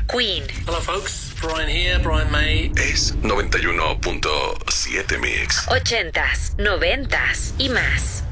Queen. Hello folks, Brian here, Brian May. Es 91.7 Mix. 80s, 90s y más.